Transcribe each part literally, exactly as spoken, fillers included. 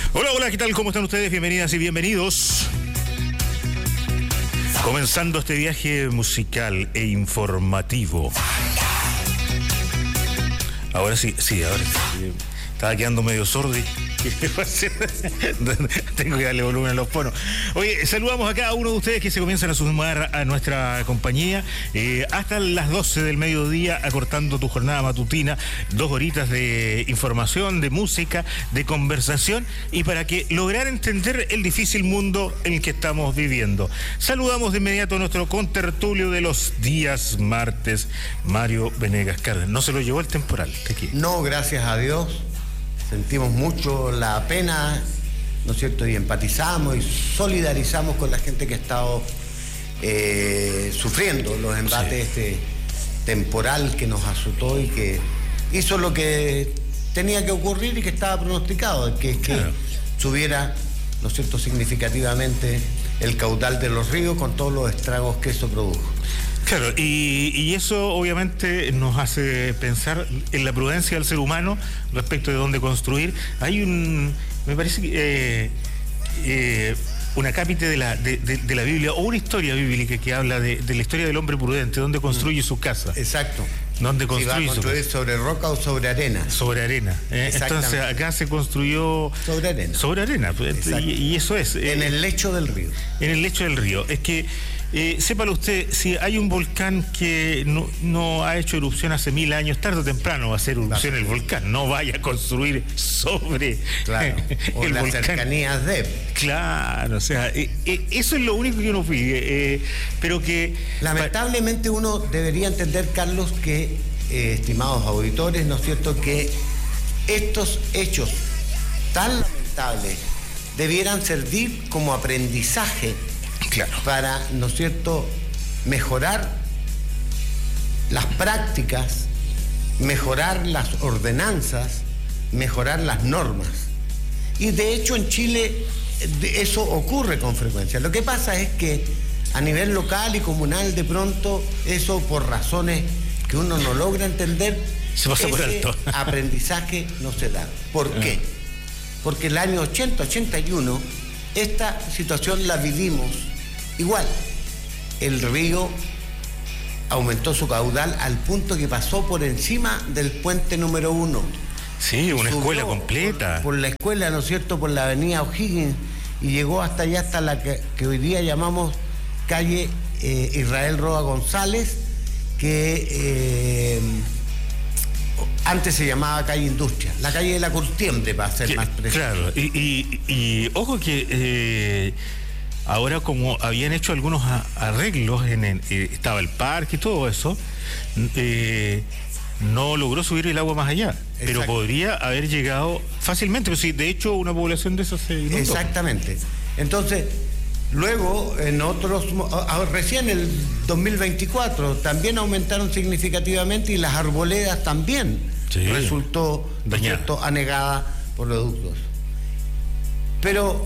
Hola, hola, ¿qué tal? ¿Cómo están ustedes? Bienvenidas y bienvenidos. Comenzando este viaje musical e informativo. Ahora sí, sí, ahora sí. Estaba quedando medio sordo y tengo que darle volumen a los ponos. Oye, saludamos a cada uno de ustedes que se comienzan a sumar a nuestra compañía eh, hasta las doce del mediodía, acortando tu jornada matutina, dos horitas de información, de música, de conversación y para que lograr entender el difícil mundo en el que estamos viviendo. Saludamos de inmediato a nuestro contertulio de los días martes, Mario Venegas Cárdenas. ¿No se lo llevó el temporal? No, gracias a Dios. Sentimos mucho la pena, ¿no es cierto? Y empatizamos y solidarizamos con la gente que ha estado eh, sufriendo los embates de sí. este temporal que nos azotó y que hizo lo que tenía que ocurrir y que estaba pronosticado, que es que claro. subiera, ¿no es cierto?, significativamente el caudal de los ríos con todos los estragos que eso produjo. Claro, y, y eso obviamente nos hace pensar en la prudencia del ser humano respecto de dónde construir. Hay un, me parece que eh, eh, una cápite de la, de, de, de la Biblia, o una historia bíblica que habla de, de la historia del hombre prudente, donde construye mm. su casa. Exacto. ¿Dónde construye si va a construir su sobre roca o sobre arena. Sobre arena. ¿eh? Entonces acá se construyó... Sobre arena. Sobre arena. Y, y eso es... En eh, el lecho del río. En el lecho del río. Es que, eh, sépalo usted, si hay un volcán que no, no ha hecho erupción hace mil años, tarde o temprano va a hacer erupción el volcán. No vaya a construir sobre claro. o el las volcán. cercanías de... Claro, o sea, eh, eh, eso es lo único que uno pide. Eh, pero que... Lamentablemente uno debería entender, Carlos, que... Eh, estimados auditores, ¿no es cierto?, que estos hechos tan lamentables debieran servir como aprendizaje claro. para, ¿no es cierto?, mejorar las prácticas, mejorar las ordenanzas, mejorar las normas. Y de hecho en Chile eso ocurre con frecuencia. Lo que pasa es que a nivel local y comunal de pronto eso por razones que uno no logra entender, se pasa por alto. Aprendizaje no se da. ¿Por ah. qué? Porque el año ochenta, ochenta y uno, esta situación la vivimos igual. El río aumentó su caudal al punto que pasó por encima del puente número uno. Sí, una escuela completa. Por, por la escuela, ¿no es cierto?, por la avenida O'Higgins, y llegó hasta allá, hasta la que, que hoy día llamamos calle eh, Israel Roa González, que eh, antes se llamaba calle Industria, la calle de la Curtiembre, para ser que, más preciso. Claro, y, y, y ojo que eh, ahora como habían hecho algunos arreglos, en el, eh, estaba el parque y todo eso, eh, no logró subir el agua más allá. Exacto. Pero podría haber llegado fácilmente, pero sí, de hecho una población de esas se inundó. Exactamente. Entonces... Luego, en otros, recién el dos mil veinticuatro, también aumentaron significativamente y las arboledas también sí. resultó, ¿no es cierto?, anegada por los ductos. Pero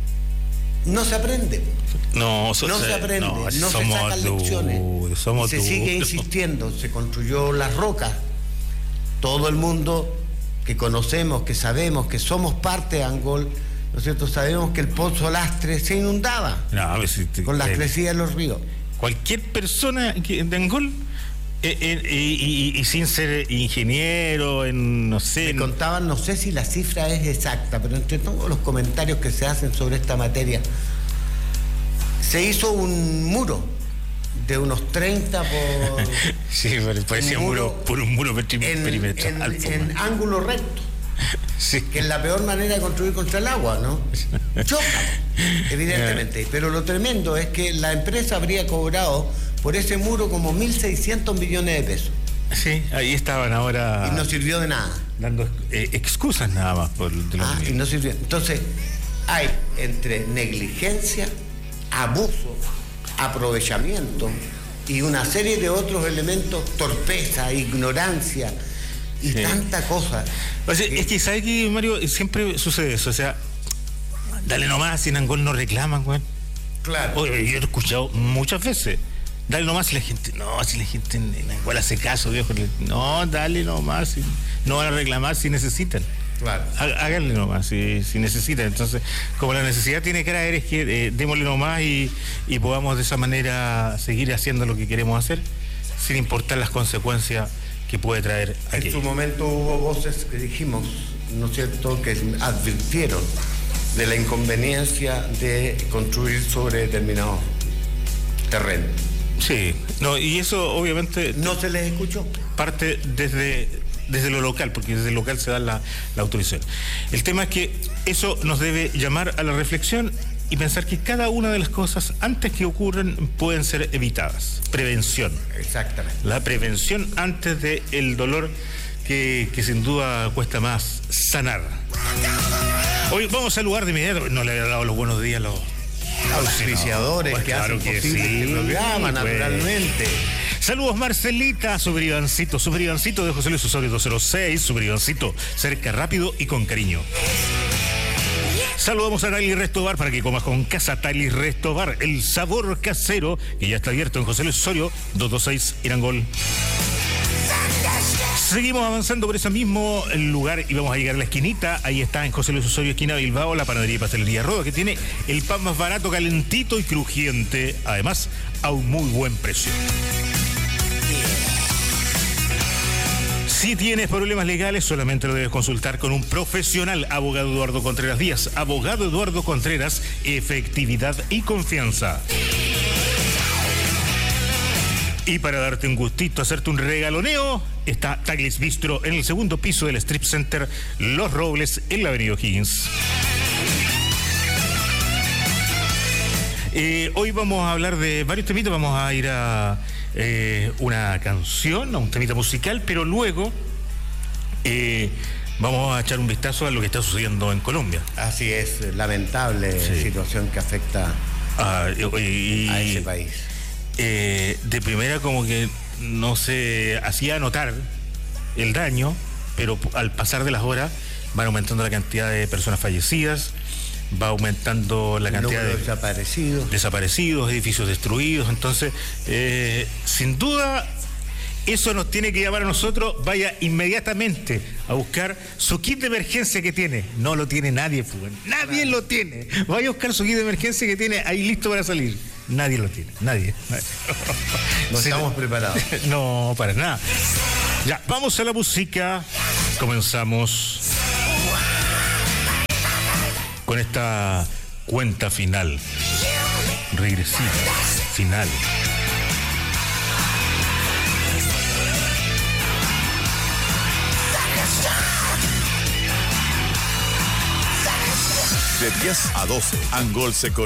no se aprende. No, so, no se aprende, no, no se sacan du, lecciones. Somos se du, sigue du. insistiendo, se construyó las rocas. Todo el mundo que conocemos, que sabemos, que somos parte de Angol, ¿no es cierto?, sabemos que el Pozo Lastre se inundaba no, si te, con las eh, crecidas de los ríos. Cualquier persona que, de Angol, eh, eh, y, y, y sin ser ingeniero, en, no sé... Me en... contaban, no sé si la cifra es exacta, pero entre todos los comentarios que se hacen sobre esta materia, se hizo un muro de unos treinta por... sí, parecía un muro, muro por un muro perimetral. En, en, en ángulo recto. Sí. Que es la peor manera de construir contra el agua, ¿no? Choca, evidentemente. Pero lo tremendo es que la empresa habría cobrado por ese muro como mil seiscientos millones de pesos. Sí, ahí estaban ahora... Y no sirvió de nada. Dando eh, excusas nada más. Por de ah, y no sirvió. Entonces, hay entre negligencia, abuso, aprovechamiento y una serie de otros elementos, torpeza, ignorancia... y sí. tanta cosa. O sea, es que, ¿sabes qué, Mario? Siempre sucede eso, o sea, dale nomás, si en Angol no reclaman, güey. Claro. Oye, yo he escuchado muchas veces, dale nomás si la gente, no, si la gente en Angol hace caso, viejo, no, dale nomás, si, no van a reclamar si necesitan. Claro. Háganle nomás, si, si necesitan. Entonces, como la necesidad tiene que traer, es que eh, démosle nomás y, y podamos de esa manera seguir haciendo lo que queremos hacer, sin importar las consecuencias que puede traer aquello. En su momento hubo voces que dijimos, ¿no es cierto?, que advirtieron de la inconveniencia de construir sobre determinados terrenos. Sí, no, y eso obviamente... ¿No se les escuchó? Parte desde... desde lo local, porque desde el local se da la, la autorización. El tema es que eso nos debe llamar a la reflexión y pensar que cada una de las cosas, antes que ocurran, pueden ser evitadas. Prevención. Exactamente. La prevención antes del dolor que, que sin duda cuesta más sanar. Hoy vamos a saludar de inmediato, no le había dado los buenos días a los auspiciadores pues que claro hacen que posible sí, este programa, pues. Naturalmente. Saludos Marcelita, su brigancito, su brigancito de José Luis Osorio doscientos seis, su brigancito cerca, rápido y con cariño. Saludamos a Tailis Resto Bar para que comas con casa. Tailis Resto Bar, el sabor casero, que ya está abierto en José Luis Osorio doscientos veintiséis, Irangol. Seguimos avanzando por ese mismo lugar y vamos a llegar a la esquinita. Ahí está en José Luis Osorio, esquina Bilbao, la panadería y pastelería Roda, que tiene el pan más barato, calentito y crujiente, además a un muy buen precio. Si tienes problemas legales, solamente lo debes consultar con un profesional. Abogado Eduardo Contreras Díaz. Abogado Eduardo Contreras, efectividad y confianza. Y para darte un gustito, hacerte un regaloneo, está Taglis Bistro en el segundo piso del Strip Center Los Robles, en la avenida O'Higgins. Eh, hoy vamos a hablar de varios temitas, vamos a ir a eh, una canción, a un temita musical, pero luego eh, vamos a echar un vistazo a lo que está sucediendo en Colombia. Así es, lamentable sí. situación que afecta ah, y, y, a ese país. Eh, de primera como que no se hacía notar el daño, pero al pasar de las horas van aumentando la cantidad de personas fallecidas, va aumentando la cantidad de desaparecidos, desaparecidos, edificios destruidos. Entonces, eh, sin duda, eso nos tiene que llamar a nosotros. Vaya inmediatamente a buscar su kit de emergencia que tiene. No lo tiene nadie, pues. Nadie claro. lo tiene. Vaya a buscar su kit de emergencia que tiene ahí listo para salir. Nadie lo tiene, nadie. nadie. No sí, estamos preparados. No, para nada. Ya, vamos a la música. Comenzamos con esta cuenta final, regresiva, final. De diez a doce, Angol se